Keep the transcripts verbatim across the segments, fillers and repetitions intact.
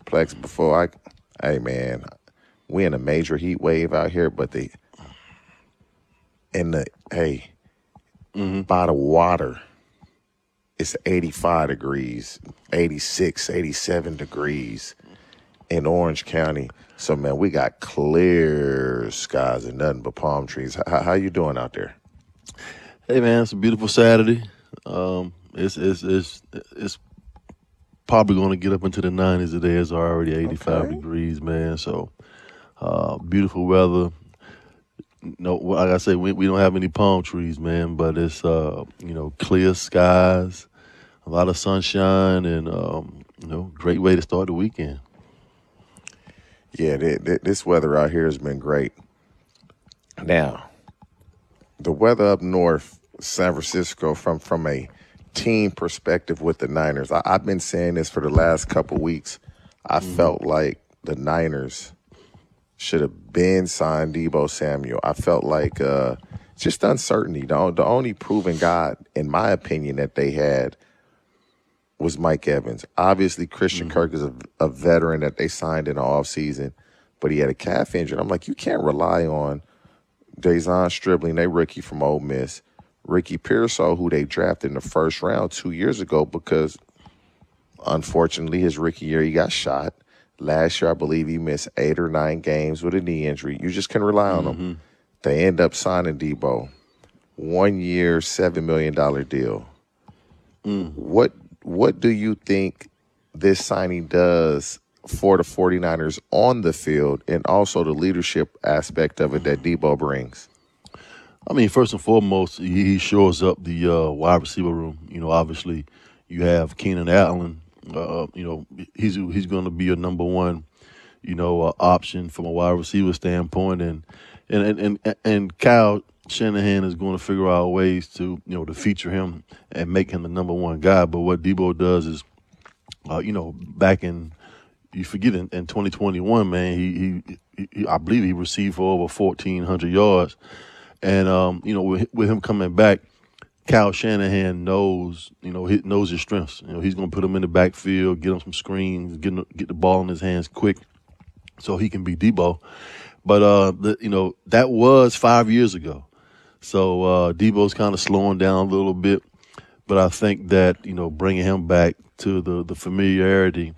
Plex, before I, hey man, we in a major heat wave out here, but the in the hey Mm-hmm. by the water, it's eighty-five degrees, eighty-six, eighty-seven degrees in Orange County. So man, we got clear skies and nothing but palm trees. How, how you doing out there? Hey man, it's a beautiful Saturday. Um, it's it's it's it's probably going to get up into the nineties today. It's already eighty-five Okay. degrees, man. So uh, beautiful weather. No, well, like I say, we we don't have any palm trees, man, but it's uh you know clear skies, a lot of sunshine, and um, you know great way to start the weekend. Yeah, th- th- this weather out here has been great. Now, the weather up north, San Francisco, from from a team perspective with the Niners, I, I've been saying this for the last couple weeks. I Hmm. felt like the Niners should have been signed Debo Samuel. I felt like uh, just uncertainty. The, the only proven guy, in my opinion, that they had was Mike Evans. Obviously, Christian Hmm. Kirk is a, a veteran that they signed in the offseason, but he had a calf injury. I'm like, you can't rely on Dejon Stribling, they rookie from Ole Miss, Ricky Pearsall, who they drafted in the first round two years ago because, unfortunately, his rookie year he got shot. Last year, I believe he missed eight or nine games with a knee injury. You just couldn't rely on him. Hmm. They end up signing Debo, one year, seven million dollar deal. Mm. What what do you think this signing does for the 49ers on the field and also the leadership aspect of it that Debo brings? I mean, first and foremost, he, he shores up the uh, wide receiver room. You know, obviously, you have Keenan Allen. Uh, you know, he's he's going to be a number one, you know, uh, option from a wide receiver standpoint, and and and and, and Kyle Shanahan is going to figure out ways to you know to feature him and make him the number one guy. But what Debo does is, uh, you know, back in you forget in, in twenty twenty-one, man, he, he he I believe he received for over fourteen hundred yards. And um, you know, with, with him coming back, Kyle Shanahan knows, you know, he knows his strengths. You know, he's going to put him in the backfield, get him some screens, get him, get the ball in his hands quick, so he can be Debo. But uh, the, you know, that was five years ago. So uh, Debo's kind of slowing down a little bit. But I think that you know, bringing him back to the the familiarity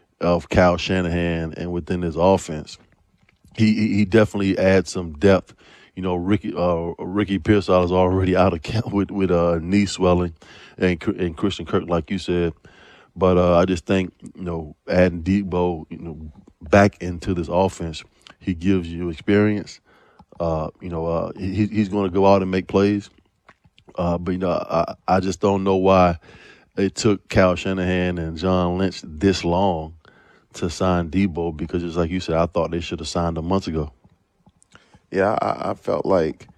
of Kyle Shanahan and within his offense, he he he definitely adds some depth. You know, Ricky uh, Ricky Pearsall is already out of camp with with uh, knee swelling, and and Christian Kirk, like you said. But uh, I just think you know adding Debo, you know, back into this offense, he gives you experience. Uh, you know, uh, he, he's going to go out and make plays. Uh, but you know, I I just don't know why it took Cal Shanahan and John Lynch this long to sign Debo because it's like you said, I thought they should have signed him months ago. Yeah, I, I felt like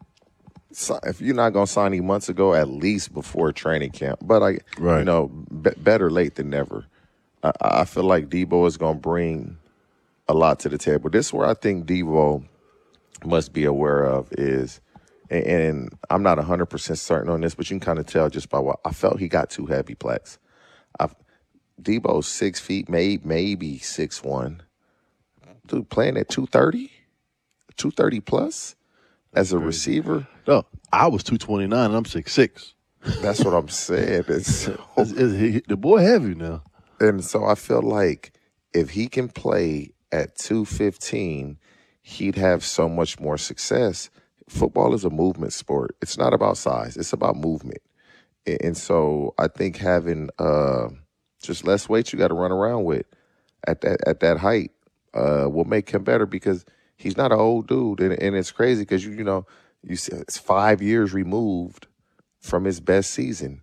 si- if you're not going to sign him months ago, at least before training camp. But I, you Right. know, be- better late than never. I, I feel like Debo is going to bring a lot to the table. This is where I think Debo must be aware of is, and, and I'm not one hundred percent certain on this, but you can kind of tell just by what I felt he got too heavy, Plex. I, Debo's six feet, maybe maybe six one. Dude playing at two thirty, two thirty plus That's as a crazy. receiver. No, I was two twenty nine and I'm six six. That's what I'm saying. And so, The boy heavy now. and so I feel like if he can play at two fifteen, he'd have so much more success. Football is a movement sport. It's not about size. It's about movement. A- And so I think having uh, just less weight you got to run around with at that at that height uh, will make him better because he's not an old dude, and, and it's crazy because you you know you see it's five years removed from his best season.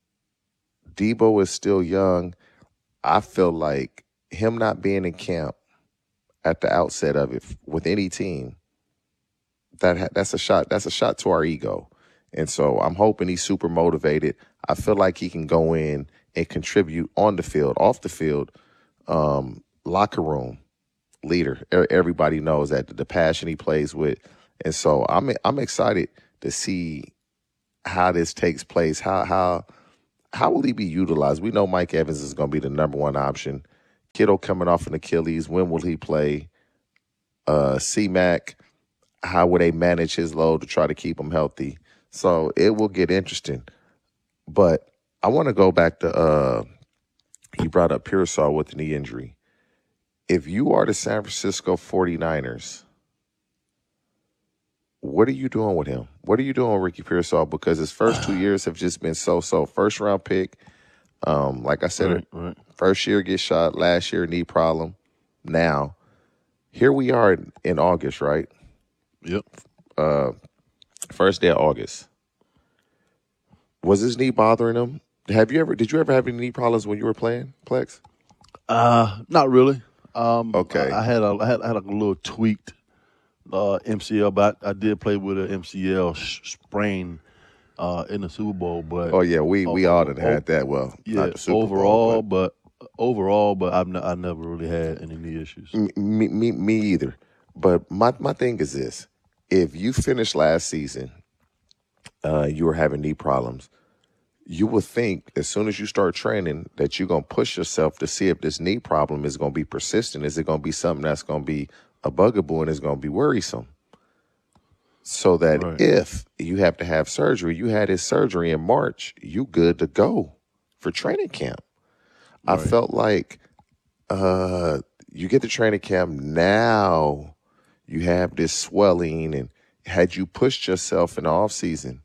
Debo is still young. I feel like him not being in camp at the outset of it with any team that ha- that's a shot. That's a shot to our ego, and so I'm hoping he's super motivated. I feel like he can go in and contribute on the field, off the field, um, locker room leader. E- Everybody knows that the passion he plays with, and so I'm I'm excited to see how this takes place. How how how will he be utilized? We know Mike Evans is going to be the number one option. Kittle coming off an Achilles. When will he play? Uh, C-Mac, how will they manage his load to try to keep him healthy? So it will get interesting. But I want to go back to, uh, you brought up Pearsall with the knee injury. If you are the San Francisco forty-niners, what are you doing with him? What are you doing with Ricky Pearsall? Because his first two years have just been so-so. First round pick, um, like I said, Right, right. first year get shot, last year knee problem. Now, here we are in, in August, right? Yep. Uh, first day of August. Was his knee bothering him? Have you ever? Did you ever have any knee problems when you were playing, Plex? Uh, not really. Um, Okay. I, I had a I had, I had a little tweaked uh, M C L, but I, I did play with an M C L sh- sprain uh, in the Super Bowl. But Oh yeah, we we oh, all oh, done oh, had that. Well, yeah, not the Super overall, Bowl, but overall, but I've n- I never really had any knee issues. but me, me me either. But my my thing is this: if you finished last season, uh, you were having knee problems. You would think as soon as you start training that you're gonna push yourself to see if this knee problem is gonna be persistent. Is it gonna be something that's gonna be a bugaboo and is gonna be worrisome? So that Right. if you have to have surgery, you had his surgery in March, you good to go for training camp. I Right. felt like uh, you get to training camp now, you have this swelling, and had you pushed yourself in the off season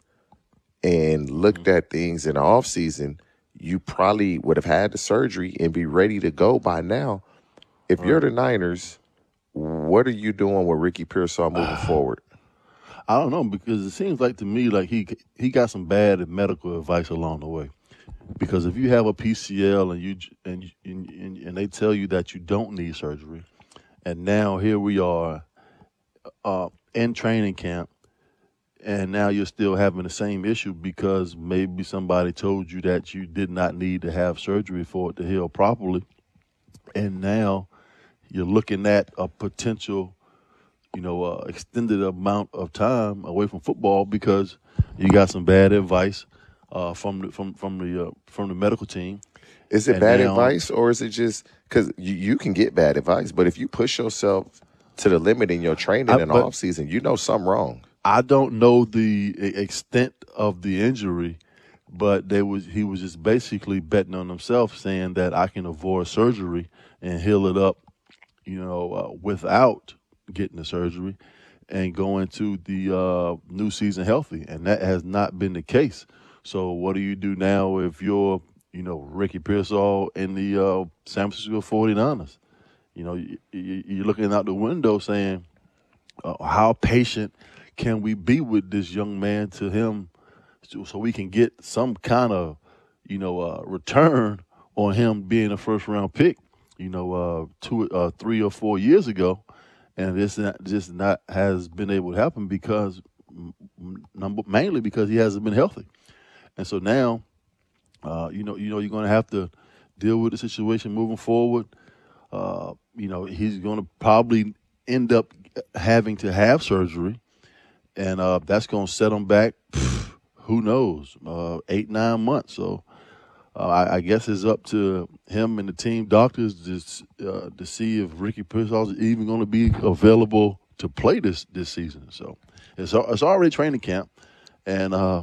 and looked Mhm. at things in the off season, you probably would have had the surgery and be ready to go by now. If you're Right. the Niners, what are you doing with Ricky Pearsall moving forward? I don't know because it seems like to me like he he got some bad medical advice along the way. Because if you have a P C L and you j- and you- and, and, and they tell you that you don't need surgery, and now here we are uh, in training camp, and now you're still having the same issue because maybe somebody told you that you did not need to have surgery for it to heal properly, and now you're looking at a potential, you know, uh, extended amount of time away from football because you got some bad advice uh, from the, from from the uh, from the medical team, Is it and bad now advice or is it just because you, you can get bad advice, but if you push yourself to the limit in your training I, in the but off season, you know something wrong. I don't know the e- extent of the injury, but they was he was just basically betting on himself, saying that I can avoid surgery and heal it up, you know, uh, without getting the surgery and go into the uh, new season healthy, and that has not been the case. So what do you do now if you're, you know, Ricky Pearsall in the uh, San Francisco forty-niners? You know, you, you, you're looking out the window saying, uh, how patient can we be with this young man to him so, so we can get some kind of, you know, uh, return on him being a first round pick, you know, uh, two, uh, three or four years ago, and this not, just not has been able to happen because m- m- number mainly because he hasn't been healthy, and so now, uh, you know, you know, you're going to have to deal with the situation moving forward. Uh, you know, he's going to probably end up having to have surgery, and uh, that's going to set him back. pff, Who knows? Uh, eight nine months. So uh, I, I guess it's up to him and the team doctors to s- uh, to see if Ricky Pearsall is even going to be available to play this this season. So it's al- it's already training camp, and uh,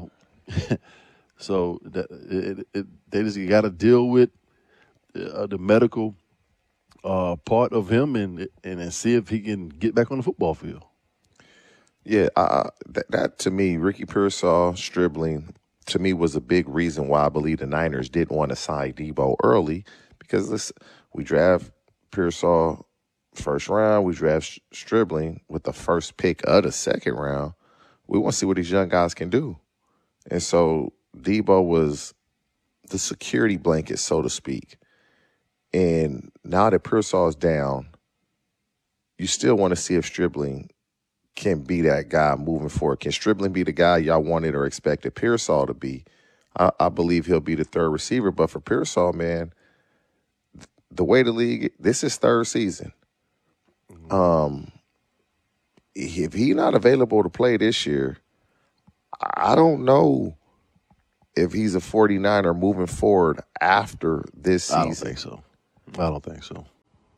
so that it, it, they just got to deal with uh, the medical uh, part of him and and and see if he can get back on the football field. Yeah, uh, that, that to me, Ricky Pearsall, Stribling, to me was a big reason why I believe the Niners didn't want to sign Debo early because listen, we draft Pearsall first round, we draft Stribling with the first pick of the second round. We want to see what these young guys can do. And so Debo was the security blanket, so to speak. And now that Pearsall is down, you still want to see if Stribling can be that guy moving forward. Can Stribling be the guy y'all wanted or expected Pearsall to be? I, I believe he'll be the third receiver. But for Pearsall, man, the way the league, this is third season. Mhm. Um, if he not available to play this year, I don't know if he's a forty-niner moving forward after this I don't think season. so. I don't think so.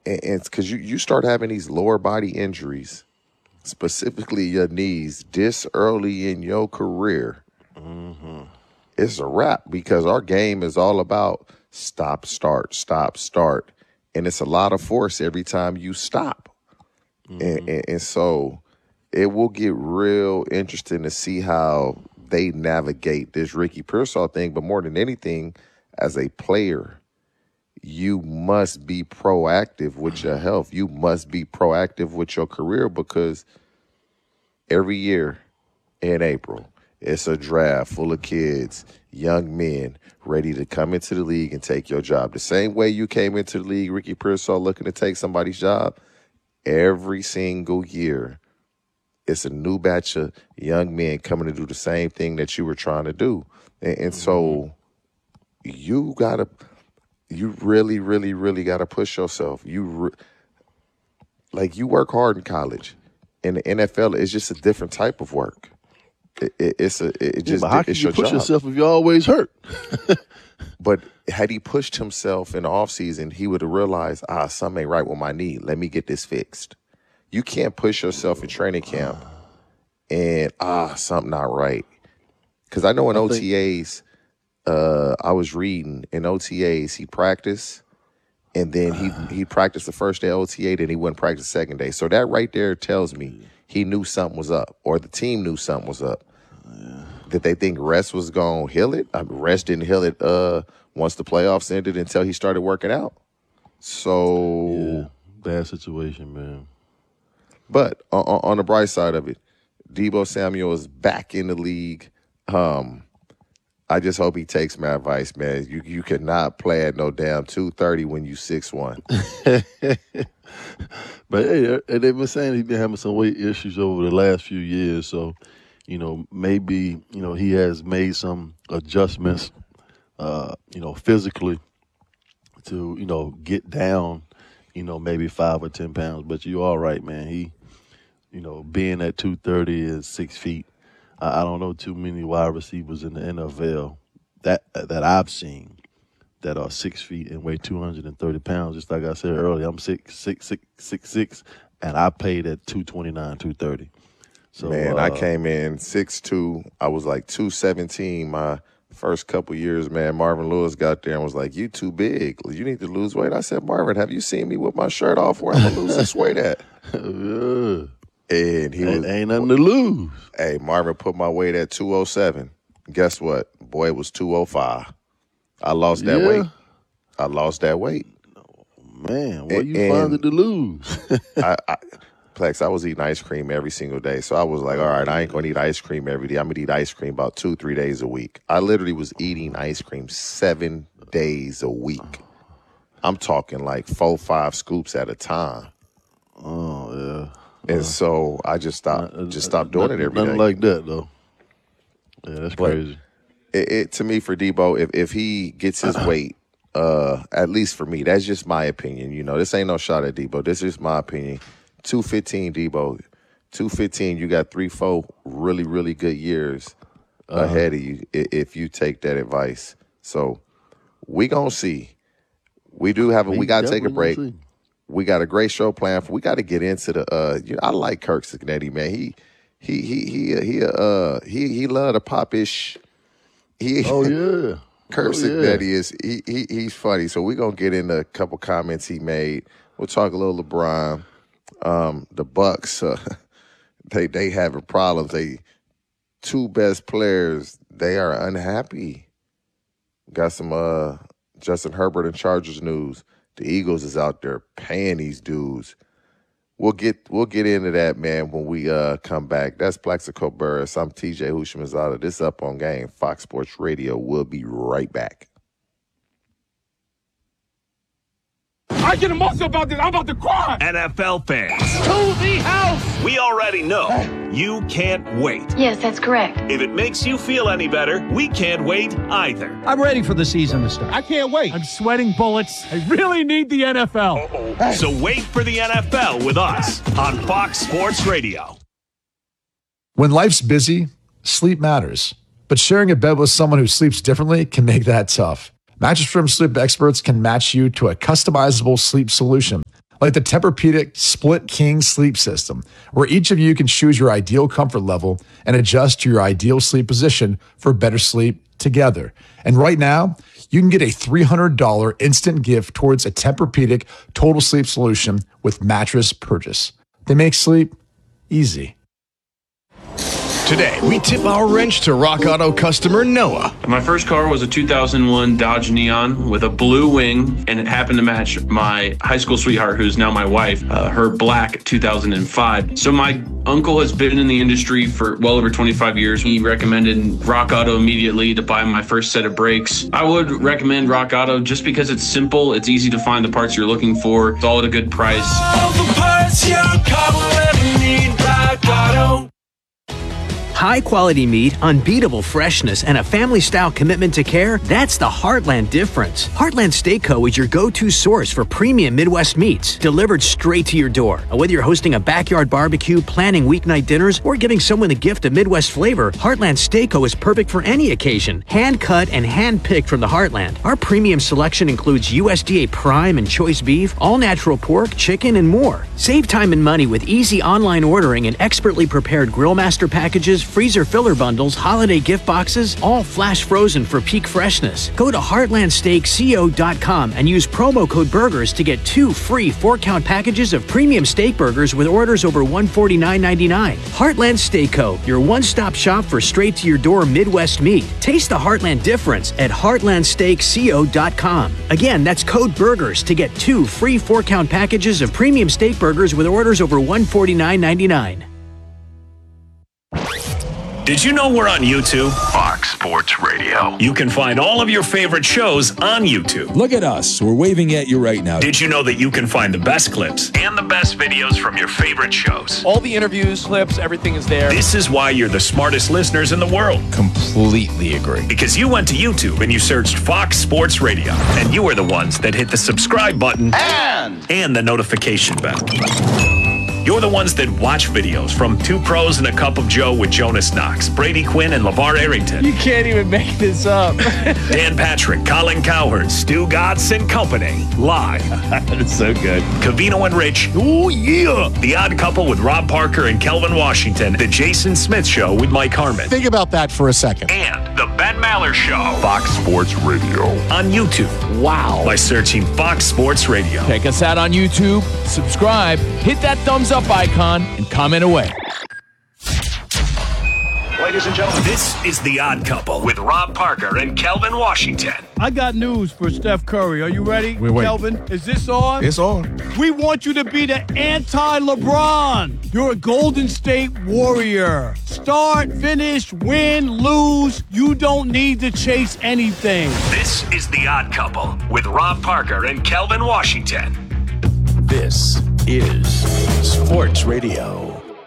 and it's because you, you start having these lower body injuries, specifically your knees, this early in your career, Mm-hmm. it's a wrap because our game is all about stop, start, stop, start. And it's a lot of force every time you stop. Mm-hmm. And, and, and so it will get real interesting to see how they navigate this Ricky Pearsall thing. But more than anything, as a player, you must be proactive with your health. You must be proactive with your career because every year in April, it's a draft full of kids, young men, ready to come into the league and take your job. The same way you came into the league, Ricky Pearsall, looking to take somebody's job, every single year, it's a new batch of young men coming to do the same thing that you were trying to do. And, and so you got to, you really, really, really got to push yourself. You re- Like, you work hard in college. In the N F L, it's just a different type of work. It, it, it's a it just yeah, but how can it's you your push job. yourself if you're always hurt? But had he pushed himself in the offseason, he would have realized, ah, something ain't right with my knee. Let me get this fixed. You can't push yourself in training camp and, ah, something not right. Because I know in I O think T As, uh, I was reading in O T As, he practiced, and then he he practiced the first day of O T A, then he wouldn't practice the second day. So that right there tells me he knew something was up, or the team knew something was up. Did they think rest was going to heal it? I mean, rest didn't heal it uh, once the playoffs ended until he started working out. So, yeah, bad situation, man. but on, on the bright side of it, Deebo Samuel is back in the league. Um, I just hope he takes my advice, man. You you cannot play at no damn two thirty when you six one. But hey, they've been saying he's been having some weight issues over the last few years, so you know maybe you know he has made some adjustments, uh, you know, physically to you know get down, you know, maybe five or ten pounds. But you're all right, man. He, you know, being at two thirty and six feet. I don't know too many wide receivers in the N F L that that I've seen that are six feet and weigh two hundred and thirty pounds. Just like I said earlier, I'm six six six six six, and I paid at two twenty nine, two thirty. So Man, uh, I came in six two. I was like two seventeen my first couple years, man. Marvin Lewis got there and was like, you too big. You need to lose weight. I said, Marvin, have you seen me with my shirt off where I'm going to lose this weight at? yeah. And he ain't, was, ain't nothing to lose. Hey, Marvin put my weight at two oh seven. Guess what? Boy, it was two oh five. I lost that Yeah. weight. I lost that weight. Man, where And- you find and- it to lose? I, I Plex, I was eating ice cream every single day. So I was like, all right, I ain't going to eat ice cream every day. I'm going to eat ice cream about two, three days a week. I literally was eating ice cream seven days a week. I'm talking like four, five scoops at a time. Oh yeah. And so I just stopped, Uh, just stopped doing nothing, it every day. Nothing like that though. Yeah, that's But- crazy. It, it to me, for Debo, if if he gets his weight, uh, at least for me, that's just my opinion. You know, this ain't no shot at Debo. This is my opinion. two fifteen, Debo. two fifteen, you got three, four really, really good years Uh-huh. ahead of you i- if you take that advice. So we gonna see. We do have a. We gotta take a break. We got a great show planned for. We got to get into the. Uh, you know, I like Kirk Cignetti, man. He, he, he, he, he, uh, he, he love to pop his. Sh- he, Oh yeah. Kirk oh, yeah. Cignetti is he, he, he's funny. So we're gonna get into a couple comments he made. We'll talk a little LeBron. Um, the Bucks, uh, they they having problems. They two best players. They are unhappy. Got some uh Justin Herbert and Chargers news. The Eagles is out there paying these dudes. We'll get we'll get into that, man, when we uh come back. That's Plaxico Burris. I'm T J Houshmandzadeh. This Up on Game, Fox Sports Radio. We'll be right back. I get emotional about this. I'm about to cry. N F L fans, To the house. we already know you can't wait. Yes, that's correct. If it makes you feel any better, we can't wait either. I'm ready for the season to start. I can't wait. I'm sweating bullets. I really need the N F L. So wait for the N F L with us on Fox Sports Radio. When life's busy, sleep matters. But sharing a bed with someone who sleeps differently can make that tough. Mattress Firm sleep experts can match you to a customizable sleep solution like the Tempur-Pedic Split King Sleep System, where each of you can choose your ideal comfort level and adjust to your ideal sleep position for better sleep together. And right now, you can get a three hundred dollars instant gift towards a Tempur-Pedic total sleep solution with mattress purchase. They make sleep easy. Today, we tip our wrench to Rock Auto customer Noah. My first car was a two thousand one Dodge Neon with a blue wing, and it happened to match my high school sweetheart, who's now my wife, uh, her black two thousand five. So my uncle has been in the industry for well over twenty-five years. He recommended Rock Auto immediately to buy my first set of brakes. I would recommend Rock Auto just because it's simple, it's easy to find the parts you're looking for, it's all at a good price. All the parts your car will ever need, Rock Auto. High quality meat, unbeatable freshness, and a family style commitment to care, that's the Heartland difference. Heartland Steak Co. is your go-to source for premium Midwest meats, delivered straight to your door. Whether you're hosting a backyard barbecue, planning weeknight dinners, or giving someone the gift of Midwest flavor, Heartland Steak Co. is perfect for any occasion. Hand cut and hand picked from the Heartland. Our premium selection includes U S D A prime and choice beef, all natural pork, chicken, and more. Save time and money with easy online ordering and expertly prepared grill master packages, freezer filler bundles, holiday gift boxes, all flash frozen for peak freshness. Go to heartland steak co dot com and use promo code BURGERS to get two free four-count packages of premium steak burgers with orders over one hundred forty-nine ninety-nine. Heartland Steak Co., your one-stop shop for straight-to-your-door Midwest meat. Taste the Heartland difference at heartland steak co dot com. Again, that's code BURGERS to get two free four-count packages of premium steak burgers with orders over one hundred forty-nine ninety-nine. Did you know we're on YouTube? Fox Sports Radio. You can find all of your favorite shows on YouTube. Look at us. We're waving at you right now. Did you know that you can find the best clips and the best videos from your favorite shows? All the interviews, clips, everything is there. This is why you're the smartest listeners in the world. Completely agree. Because you went to YouTube and you searched Fox Sports Radio, and you are the ones that hit the subscribe button and, and the notification bell. You're the ones that watch videos from Two Pros and a Cup of Joe with Jonas Knox, Brady Quinn, and LeVar Arrington. You can't even make this up. Dan Patrick, Colin Cowherd, Stu Gatz and Company, live. That's so good. Covino and Rich. Oh, yeah. The Odd Couple with Rob Parker and Kelvin Washington. The Jason Smith Show with Mike Harmon. Think about that for a second. And The Ben Maller Show. Fox Sports Radio. On YouTube. Wow. By searching Fox Sports Radio. Check us out on YouTube. Subscribe. Hit that thumbs up icon and comment away. Ladies and gentlemen, this is The Odd Couple with Rob Parker and Kelvin Washington. I got news for Steph Curry. Are you ready, Wait, wait. Kelvin? Is this on? It's on. We want you to be the anti-LeBron. You're a Golden State Warrior. Start, finish, win, lose. You don't need to chase anything. This is The Odd Couple with Rob Parker and Kelvin Washington. This is Sports Radio.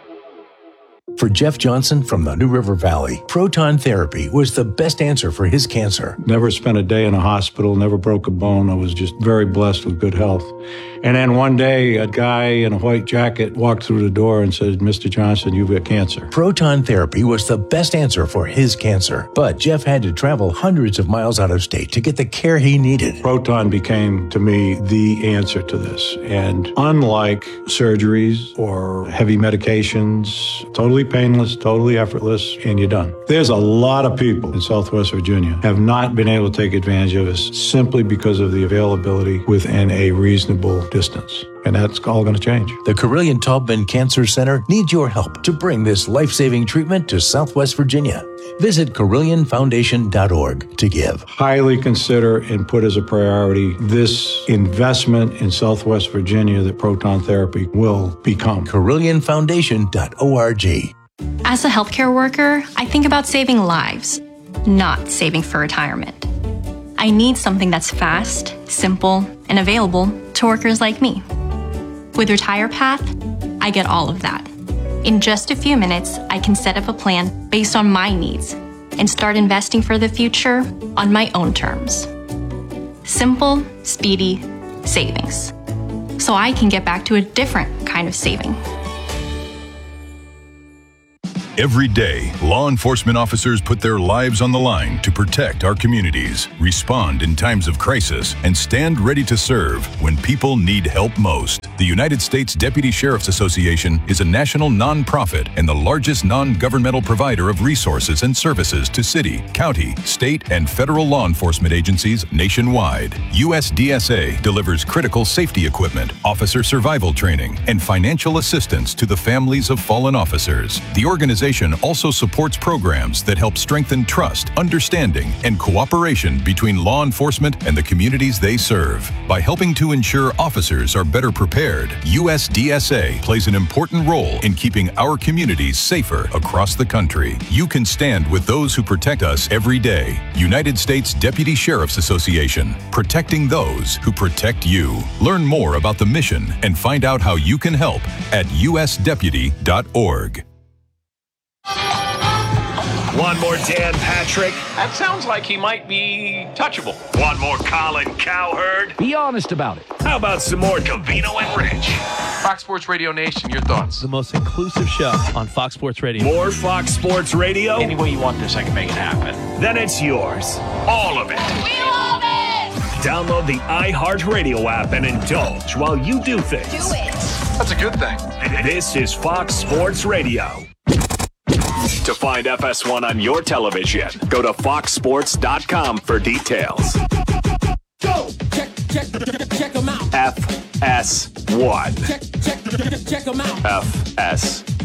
For Jeff Johnson from the New River Valley, proton therapy was the best answer for his cancer. Never spent a day in a hospital, never broke a bone. I was just very blessed with good health. And then one day, a guy in a white jacket walked through the door and said, Mister Johnson, you've got cancer. Proton therapy was the best answer for his cancer. But Jeff had to travel hundreds of miles out of state to get the care he needed. Proton became, to me, the answer to this. And unlike surgeries or heavy medications, totally painless, totally effortless, and you're done. There's a lot of people in Southwest Virginia have not been able to take advantage of this simply because of the availability within a reasonable distance. And that's all going to change. The Carilion Taubman Cancer Center needs your help to bring this life-saving treatment to Southwest Virginia. Visit Carilion Foundation dot org to give. Highly consider and put as a priority this investment in Southwest Virginia that proton therapy will become. Carilion Foundation dot org. As a healthcare worker, I think about saving lives, not saving for retirement. I need something that's fast, simple, and available to workers like me. With RetirePath, I get all of that. In just a few minutes, I can set up a plan based on my needs and start investing for the future on my own terms. Simple, speedy savings. So I can get back to a different kind of saving. Every day, law enforcement officers put their lives on the line to protect our communities, respond in times of crisis, and stand ready to serve when people need help most. The United States Deputy Sheriff's Association is a national nonprofit and the largest non-governmental provider of resources and services to city, county, state, and federal law enforcement agencies nationwide. U S D S A delivers critical safety equipment, officer survival training, and financial assistance to the families of fallen officers. The organization also supports programs that help strengthen trust, understanding, and cooperation between law enforcement and the communities they serve. By helping to ensure officers are better prepared, U S D S A plays an important role in keeping our communities safer across the country. You can stand with those who protect us every day. United States Deputy Sheriff's Association, protecting those who protect you. Learn more about the mission and find out how you can help at U S deputy dot org. One more Dan Patrick. That sounds like he might be touchable. One more Colin Cowherd. Be honest about it. How about some more Covino and Rich? Fox Sports Radio Nation, your thoughts? The most inclusive show on Fox Sports Radio. More Fox Sports Radio? Any way you want this, I can make it happen. Then it's yours. All of it. We love it! Download the iHeartRadio app and indulge while you do things. Do it. That's a good thing. This is Fox Sports Radio. To find F S one on your television, go to fox sports dot com for details. Go! Check, check, check them out. F S one. Check, check, check them out. F S